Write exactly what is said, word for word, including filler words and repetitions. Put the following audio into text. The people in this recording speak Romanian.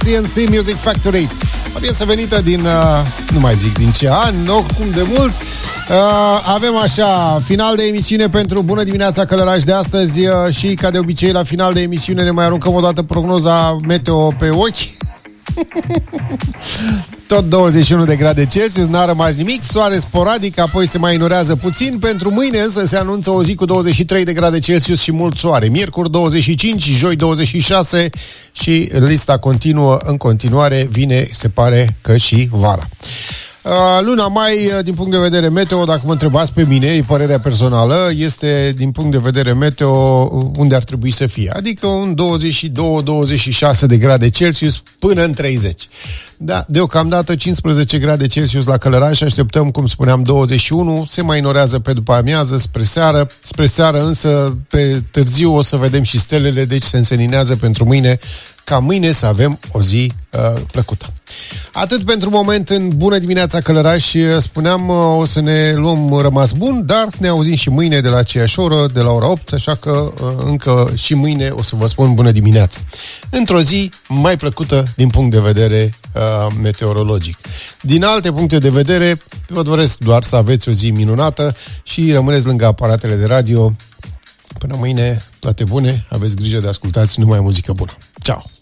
C N C Music Factory. O piesă venită din, uh, nu mai zic din ce an, oricum de mult. Uh, avem așa, final de emisiune pentru Bună dimineața Călăraș de astăzi uh, și ca de obicei la final de emisiune ne mai aruncăm o dată prognoza meteo pe ochi. Tot douăzeci și unu de grade Celsius, n-a rămas nimic, soare sporadic, apoi se mai inurează puțin. Pentru mâine însă se anunță o zi cu douăzeci și trei de grade Celsius și mult soare. Miercuri douăzeci și cinci, joi douăzeci și șase și lista continuă în continuare, vine, se pare că și vara. Luna mai, din punct de vedere meteo, dacă mă întrebați pe mine, e părerea personală, este din punct de vedere meteo unde ar trebui să fie. Adică un douăzeci și doi douăzeci și șase de grade Celsius până în treizeci. Da, deocamdată cincisprezece grade Celsius la Călăraș, așteptăm, cum spuneam, douăzeci și unu, se mai inorează pe după amiază, spre seară, spre seară însă pe târziu o să vedem și stelele, deci se înseninează pentru mâine, ca mâine să avem o zi uh, plăcută. Atât pentru moment în Bună dimineața Călăraș. Spuneam, o să ne luăm rămas bun, dar ne auzim și mâine de la aceeași oră, de la ora opt, așa că încă și mâine o să vă spun bună dimineața. Într-o zi mai plăcută din punct de vedere uh, meteorologic. Din alte puncte de vedere, vă doresc doar să aveți o zi minunată și rămâneți lângă aparatele de radio. Până mâine, toate bune, aveți grijă de ascultați numai muzică bună. Ciao!